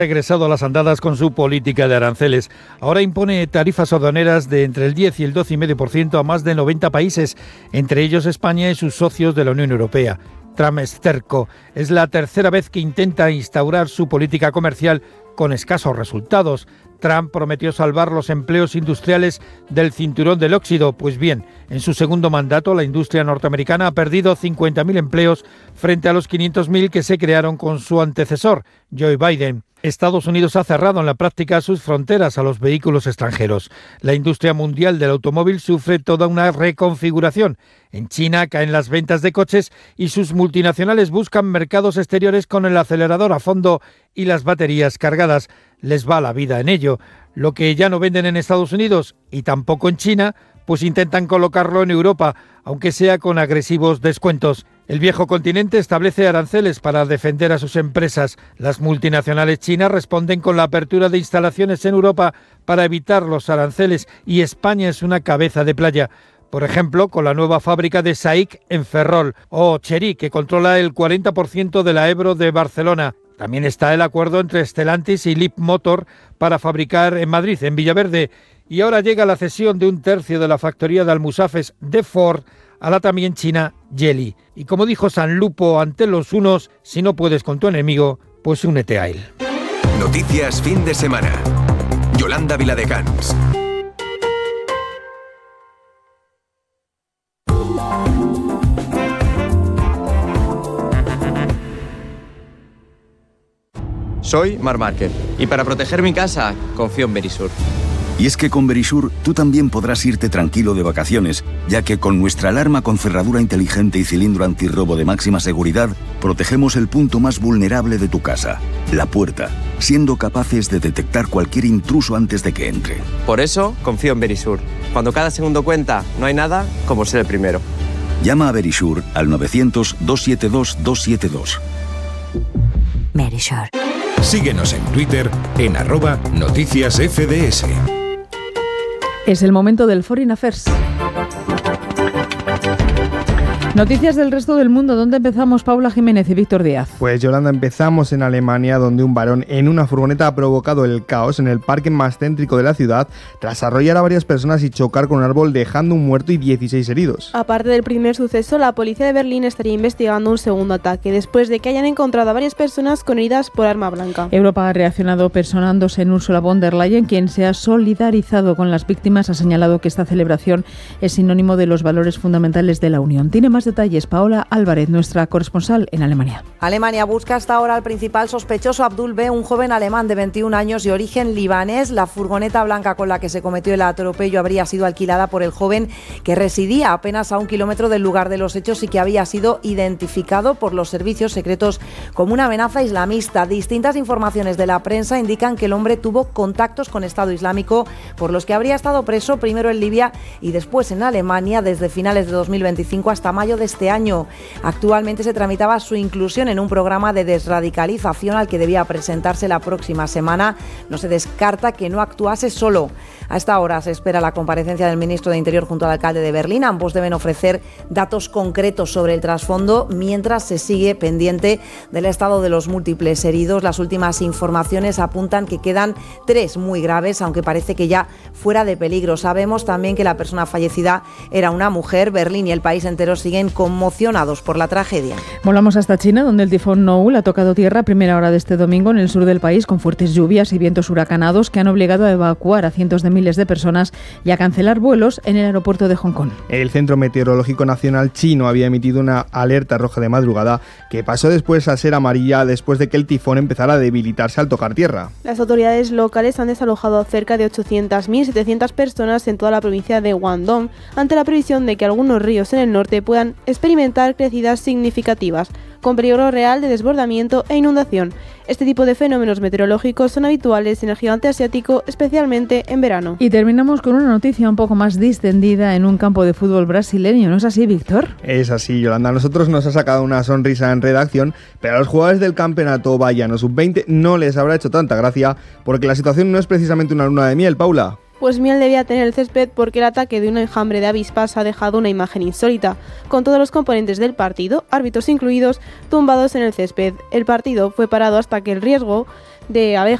Regresado a las andadas con su política de aranceles. Ahora impone tarifas aduaneras de entre el 10 y el 12,5% a más de 90 países, entre ellos España y sus socios de la Unión Europea. Trump es terco. Es la tercera vez que intenta instaurar su política comercial con escasos resultados. Trump prometió salvar los empleos industriales del cinturón del óxido. Pues bien, en su segundo mandato, la industria norteamericana ha perdido 50.000 empleos frente a los 500.000 que se crearon con su antecesor, Joe Biden. Estados Unidos ha cerrado en la práctica sus fronteras a los vehículos extranjeros. La industria mundial del automóvil sufre toda una reconfiguración. En China caen las ventas de coches y sus multinacionales buscan mercados exteriores con el acelerador a fondo y las baterías cargadas. Les va la vida en ello. Lo que ya no venden en Estados Unidos y tampoco en China, pues intentan colocarlo en Europa, aunque sea con agresivos descuentos. El viejo continente establece aranceles para defender a sus empresas. Las multinacionales chinas responden con la apertura de instalaciones en Europa para evitar los aranceles y España es una cabeza de playa. Por ejemplo, con la nueva fábrica de SAIC en Ferrol o Chery, que controla el 40% de la Ebro de Barcelona. También está el acuerdo entre Stellantis y Leapmotor para fabricar en Madrid, en Villaverde. Y ahora llega la cesión de 1/3 de la factoría de almusafes de Ford a la también china Geely. Y como dijo Sanlupo ante los unos, si no puedes con tu enemigo, pues únete a él. Noticias fin de semana. Yolanda Viladecans. Soy Marc Márquez y para proteger mi casa confío en Verisur. Y es que con Verisur tú también podrás irte tranquilo de vacaciones, ya que con nuestra alarma con cerradura inteligente y cilindro antirrobo de máxima seguridad, protegemos el punto más vulnerable de tu casa, la puerta, siendo capaces de detectar cualquier intruso antes de que entre. Por eso confío en Verisur. Cuando cada segundo cuenta, no hay nada como ser el primero. Llama a Verisur al 900-272-272. Verisur. Síguenos en Twitter en @noticiasfds. Es el momento del Foreign Affairs. Noticias del resto del mundo. ¿Dónde empezamos, Paula Jiménez y Víctor Díaz? Pues Yolanda, empezamos en Alemania, donde un varón en una furgoneta ha provocado el caos en el parque más céntrico de la ciudad tras arrollar a varias personas y chocar con un árbol, dejando un muerto y 16 heridos. Aparte del primer suceso, la policía de Berlín estaría investigando un segundo ataque, después de que hayan encontrado a varias personas con heridas por arma blanca. Europa ha reaccionado personándose en Ursula von der Leyen, quien se ha solidarizado con las víctimas. Ha señalado que esta celebración es sinónimo de los valores fundamentales de la Unión. Tiene más detalles Paola Álvarez, nuestra corresponsal en Alemania. Alemania busca hasta ahora al principal sospechoso, Abdul B., un joven alemán de 21 años y origen libanés. La furgoneta blanca con la que se cometió el atropello habría sido alquilada por el joven, que residía apenas a 1 kilómetro del lugar de los hechos y que había sido identificado por los servicios secretos como una amenaza islamista. Distintas informaciones de la prensa indican que el hombre tuvo contactos con Estado Islámico, por los que habría estado preso primero en Libia y después en Alemania desde finales de 2025 hasta mayo de este año. Actualmente se tramitaba su inclusión en un programa de desradicalización al que debía presentarse la próxima semana. No se descarta que no actuase solo. A esta hora se espera la comparecencia del ministro de Interior junto al alcalde de Berlín. Ambos deben ofrecer datos concretos sobre el trasfondo, mientras se sigue pendiente del estado de los múltiples heridos. Las últimas informaciones apuntan que quedan 3 muy graves, aunque parece que ya fuera de peligro. Sabemos también que la persona fallecida era una mujer. Berlín y el país entero siguen conmocionados por la tragedia. Volamos hasta China, donde el tifón Noul ha tocado tierra a primera hora de este domingo en el sur del país, con fuertes lluvias y vientos huracanados que han obligado a evacuar a cientos de miles de personas y a cancelar vuelos en el aeropuerto de Hong Kong. El Centro Meteorológico Nacional chino había emitido una alerta roja de madrugada que pasó después a ser amarilla después de que el tifón empezara a debilitarse al tocar tierra. Las autoridades locales han desalojado a cerca de 800.700 personas en toda la provincia de Guangdong ante la previsión de que algunos ríos en el norte puedan experimentar crecidas significativas, con peligro real de desbordamiento e inundación. Este tipo de fenómenos meteorológicos son habituales en el gigante asiático, especialmente en verano. Y terminamos con una noticia un poco más distendida en un campo de fútbol brasileño, ¿no es así, Víctor? Es así, Yolanda. A nosotros nos ha sacado una sonrisa en redacción, pero a los jugadores del campeonato Baiano Sub-20 no les habrá hecho tanta gracia, porque la situación no es precisamente una luna de miel, Paula. Pues miel debía tener el césped, porque el ataque de un enjambre de avispas ha dejado una imagen insólita, con todos los componentes del partido, árbitros incluidos, tumbados en el césped. El partido fue parado hasta que el riesgo de abejas